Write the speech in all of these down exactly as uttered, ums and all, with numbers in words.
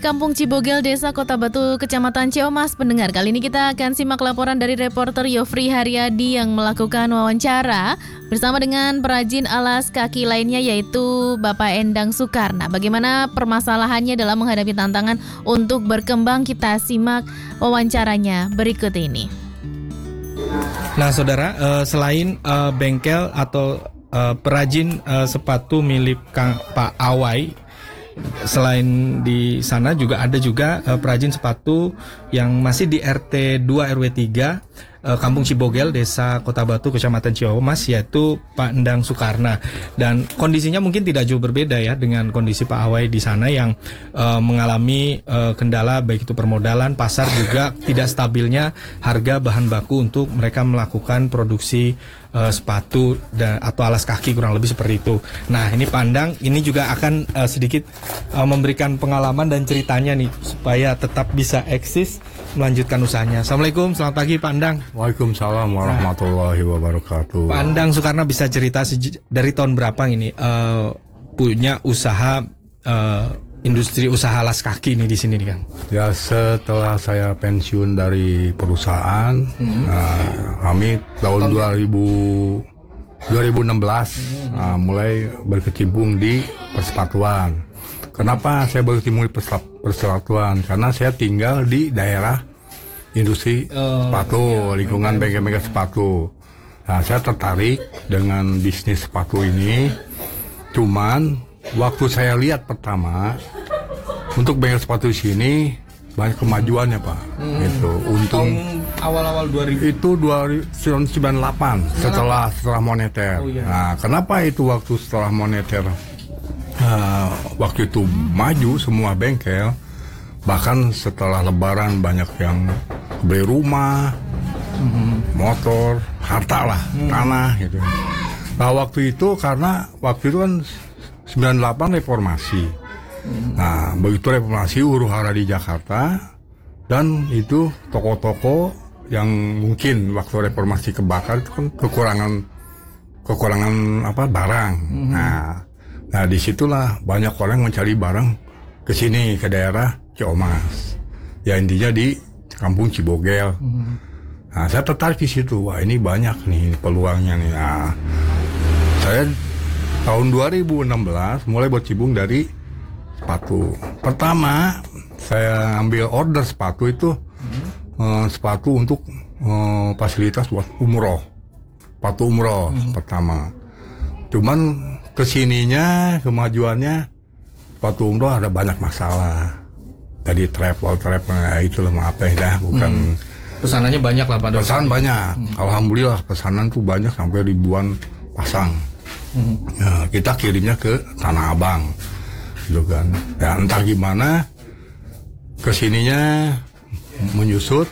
Kampung Cibogel, Desa Kota Batu, Kecamatan Ciamas. Pendengar, kali ini kita akan simak laporan dari reporter Yofri Haryadi yang melakukan wawancara bersama dengan perajin alas kaki lainnya, yaitu Bapak Endang Sukarna. Bagaimana permasalahannya dalam menghadapi tantangan untuk berkembang? Kita simak wawancaranya berikut ini. Nah, saudara, uh, selain uh, bengkel atau uh, perajin uh, sepatu milik Kang Pak Awai, selain di sana juga ada juga uh, perajin sepatu yang masih di R T dua R W tiga uh, Kampung Cibogel, Desa Kota Batu, Kecamatan Ciamas, yaitu Pak Endang Sukarna. Dan kondisinya mungkin tidak jauh berbeda ya dengan kondisi Pak Awai di sana yang uh, mengalami uh, kendala baik itu permodalan, pasar, juga tidak stabilnya harga bahan baku untuk mereka melakukan produksi Uh, sepatu dan atau alas kaki, kurang lebih seperti itu. Nah, ini Pandang ini juga akan uh, sedikit uh, memberikan pengalaman dan ceritanya nih supaya tetap bisa eksis melanjutkan usahanya. Assalamualaikum, selamat pagi Pandang. Waalaikumsalam warahmatullahi wabarakatuh. Pandang Sukarna bisa cerita sej- dari tahun berapa ini uh, punya usaha uh, industri usaha alas kaki ini di sini nih, Kang? Ya, setelah saya pensiun dari perusahaan, hmm. nah, kami tahun dua ribu enam belas hmm. nah, mulai berkecimpung di persepatuan. Kenapa saya berkecimpung di persepatuan? Karena saya tinggal di daerah industri oh, sepatu, iya, lingkungan bengkel-bengkel sepatu. Nah, saya tertarik dengan bisnis sepatu ini. Cuman waktu saya lihat pertama, untuk bengkel sepatu di sini banyak kemajuannya, Pak. Hmm. Itu untung awal-awal dua ribu itu dua ribu sembilan puluh delapan setelah setelah moneter. Oh, iya. Nah, kenapa itu waktu setelah moneter uh, waktu itu maju semua bengkel, bahkan setelah Lebaran banyak yang beli rumah, hmm. motor, harta lah, hmm. tanah gitu. Nah, waktu itu karena waktu itu kan sembilan puluh delapan reformasi. Hmm. Nah, begitu reformasi, huru-hara di Jakarta, dan itu toko-toko yang mungkin waktu reformasi kebakar itu kan kekurangan kekurangan apa barang. Hmm. Nah, nah disitulah banyak orang mencari barang ke sini, ke daerah Ciamas. Ya, intinya di Kampung Cibogel. Hmm. Nah, saya tertarik di situ. Wah, ini banyak nih peluangnya nih. Nah, saya tahun dua ribu enam belas mulai berkecimpung dari sepatu. Pertama, saya ambil order sepatu itu hmm. uh, sepatu untuk uh, fasilitas buat umroh. Sepatu umroh hmm. pertama. Cuman kesininya, kemajuannya, sepatu umroh ada banyak masalah. Jadi travel, travel, ya itulah maaf ya, bukan. Hmm. Pesanannya banyak lah Pak. Pesanan banyak. Hmm. Alhamdulillah pesanan tuh banyak sampai ribuan pasang. Hmm. Ya, kita kirimnya ke Tanah Abang, gitu kan. Ya, entah gimana kesininya menyusut,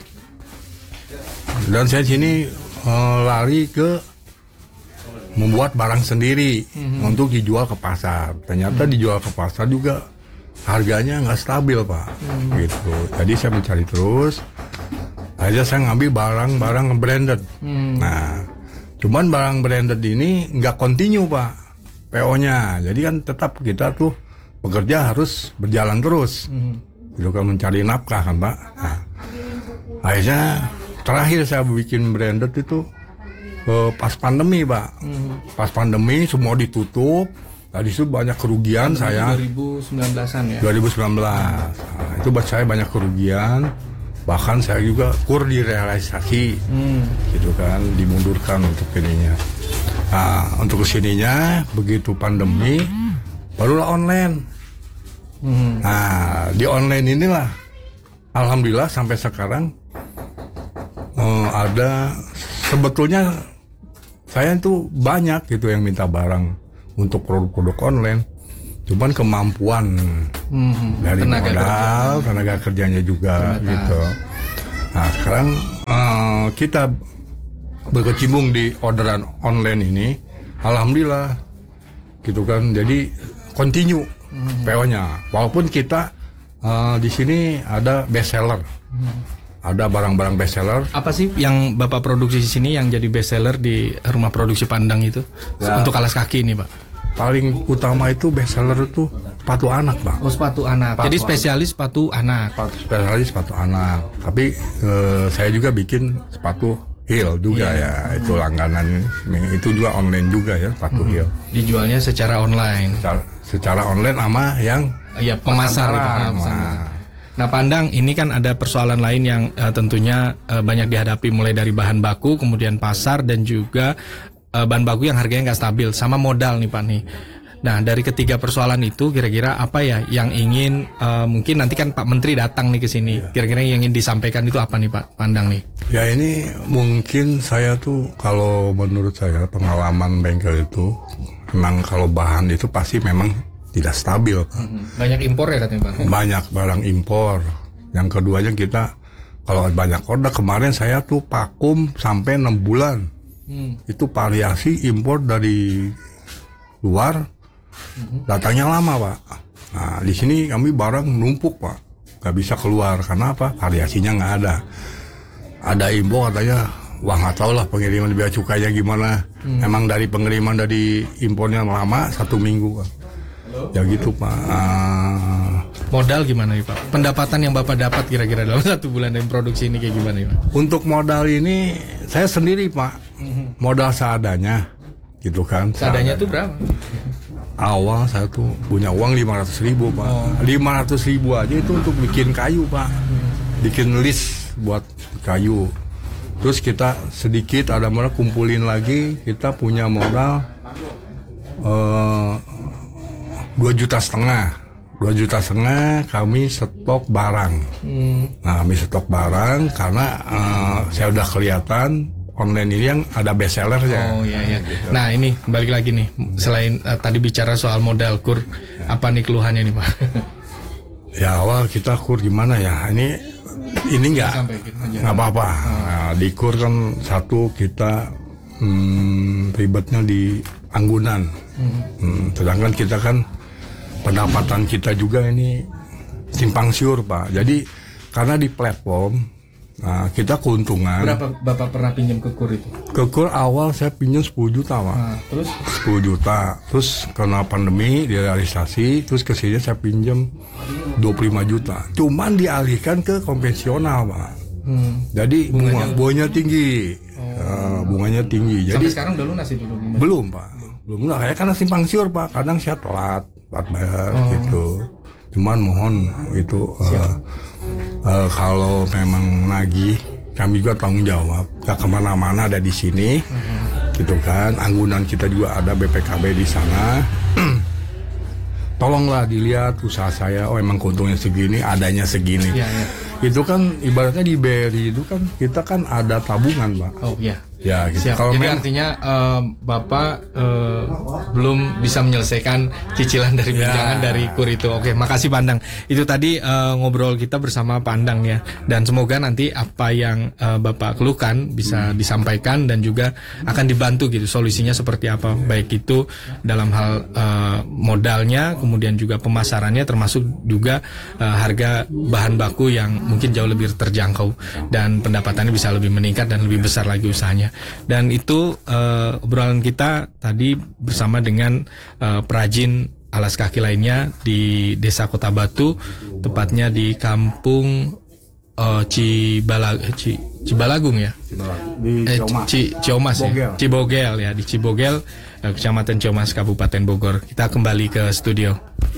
dan saya sini uh, lari ke membuat barang sendiri hmm. untuk dijual ke pasar. Ternyata hmm. dijual ke pasar juga harganya nggak stabil, Pak. Hmm. Gitu. Jadi saya mencari terus. Aja saya ngambil barang-barang branded. Hmm. Nah, cuman barang branded ini nggak continue, Pak, P O-nya. Jadi kan tetap kita tuh bekerja harus berjalan terus. Hmm. Gitu kan, mencari nafkah kan, Pak. Nah, akhirnya terakhir saya bikin branded itu uh, pas pandemi, Pak. Hmm. Pas pandemi semua ditutup. Tadi itu banyak kerugian saya. dua ribu sembilan belasan ya? dua ribu sembilan belas. Nah, itu buat saya banyak kerugian. Bahkan saya juga kur direalisasi, hmm. gitu kan, dimundurkan untuk ininya. Nah, untuk kesininya begitu pandemi, barulah online. Hmm. Nah, di online inilah, alhamdulillah sampai sekarang uh, ada sebetulnya saya itu banyak gitu yang minta barang untuk produk-produk online. Cuman kemampuan hmm, dari tenaga modal, kerja. tenaga kerjanya juga Ternyata. gitu. Nah, sekarang uh, kita berkecimpung di orderan online ini, alhamdulillah, gitu kan. Jadi continue hmm. P O-nya. Walaupun kita uh, di sini ada best seller, hmm. ada barang-barang best seller. Apa sih yang Bapak produksi di sini yang jadi best seller di rumah produksi Pandang itu ya. Untuk alas kaki ini, Pak? paling utama itu best seller itu sepatu anak, Bang. Oh, sepatu anak. Sepatu Jadi anak. spesialis sepatu anak. Sepatu spesialis sepatu anak. Tapi eh, saya juga bikin sepatu heel juga Iya. ya. Itu langganan itu juga online juga ya, sepatu Hmm. heel. Dijualnya secara online. Secara, secara online sama yang Iya, pemasar itu. pasaran. Nah, Nah, Nah, Pandang, ini kan ada persoalan lain yang eh, tentunya eh, banyak dihadapi, mulai dari bahan baku, kemudian pasar, dan juga eh, bahan baku yang harganya nggak stabil, sama modal nih Pak nih. Nah, dari ketiga persoalan itu, kira-kira apa ya yang ingin, eh, mungkin nanti kan Pak Menteri datang nih ke sini, kira-kira yang ingin disampaikan itu apa nih Pak Pandang nih? ya ini mungkin saya tuh kalau menurut saya pengalaman bengkel itu memang kalau bahan itu pasti memang tidak stabil, Pak. Banyak impor ya katanya Pak? Banyak barang impor. Yang keduanya kita kalau banyak order, kemarin saya tuh vakum sampai enam bulan. Hmm. Itu variasi impor dari luar, datangnya lama, Pak. Nah, di sini kami barang numpuk, Pak. Gak bisa keluar karena apa? Variasinya nggak ada. Ada impor katanya, wah nggak tahu lah pengiriman biaya cukainya gimana. Emang dari pengiriman dari impornya lama satu minggu, Pak. Ya gitu, Pak. Ah, Modal gimana nih Pak? Pendapatan yang Bapak dapat kira-kira dalam satu bulan dari produksi ini kayak gimana nih Pak? untuk modal ini saya sendiri, Pak. Modal seadanya, gitu kan. Seadanya tuh berapa? Awal saya tuh punya uang lima ratus ribu, Pak. lima ratus ribu aja itu untuk bikin kayu, Pak. Bikin list buat kayu. Terus kita sedikit ada modal kumpulin lagi, kita punya modal eh, dua juta setengah. Dua juta setengah kami stok barang. Nah, kami stok barang karena eh, saya udah kelihatan online ini yang ada best sellernya. Oh iya iya. Nah ini balik lagi nih, selain uh, tadi bicara soal modal kur, apa nih keluhannya nih Pak? Ya awal kita kur gimana ya? Ini ini nggak Sampaikan aja. nggak apa-apa. Nah, di kur kan satu kita hmm, ribetnya di anggunan. Hmm, sedangkan kita kan pendapatan kita juga ini simpang siur, Pak. Jadi karena di platform, nah kita keuntungan. Berapa Bapak pernah pinjam ke kur itu? Ke kur awal saya pinjam sepuluh juta, Pak. Nah, terus? sepuluh juta. Terus karena pandemi direalisasi, terus kesini saya pinjam dua puluh lima juta. Cuman dialihkan ke konvensional, Pak. Hmm. Jadi bunga, bunganya tinggi. Uh, bunganya tinggi. Jadi Sampai sekarang udah lunas itu belum? belum, Pak. Belum lah. Saya karena simpang siur, Pak. Kadang saya telat, telat bayar gitu. Cuman mohon itu uh, uh, kalau memang nagih, kami juga tanggung jawab. Gak kemana-mana, ada di sini, gitu kan. Anggunan kita juga ada B P K B di sana. Tolonglah dilihat usaha saya. Oh emang keuntungannya segini, adanya segini. Iya, iya. Itu kan ibaratnya di B R I itu kan kita kan ada tabungan, Pak. Oh iya. Ya, gitu. Siap. Kalau Jadi memang artinya eh, Bapak eh, belum bisa menyelesaikan cicilan dari Ya. pinjaman dari kur itu. Oke, makasih Pandang. Itu tadi eh, ngobrol kita bersama Pandang ya. Dan semoga nanti apa yang eh, Bapak keluhkan bisa disampaikan dan juga akan dibantu gitu solusinya seperti apa. Baik itu dalam hal eh, modalnya, kemudian juga pemasarannya, termasuk juga eh, harga bahan baku yang mungkin jauh lebih terjangkau dan pendapatannya bisa lebih meningkat dan lebih besar lagi usahanya. Dan itu uh, obrolan kita tadi bersama dengan uh, perajin alas kaki lainnya di Desa Kota Batu, tepatnya di Kampung uh, Cibala, Ci, Cibalagung ya, di eh, Ciamas. Ci, Ciomas ya, Bogel. Cibogel ya, di Cibogel, uh, Kecamatan Ciomas, Kabupaten Bogor. Kita kembali ke studio.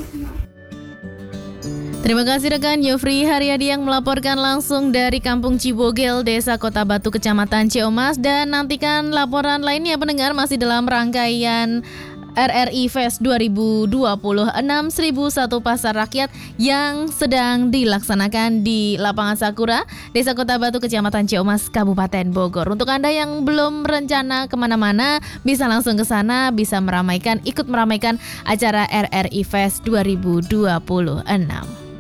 Terima kasih rekan Yofri Haryadi yang melaporkan langsung dari Kampung Cibogel, Desa Kota Batu, Kecamatan Ciomas. Dan nantikan laporan lainnya pendengar masih dalam rangkaian R R I Fest dua ribu dua puluh enam seribu satu Pasar Rakyat yang sedang dilaksanakan di Lapangan Sakura, Desa Kota Batu, Kecamatan Ciomas, Kabupaten Bogor. Untuk Anda yang belum rencana kemana-mana, bisa langsung ke sana, bisa meramaikan, ikut meramaikan acara R R I Fest dua ribu dua puluh enam.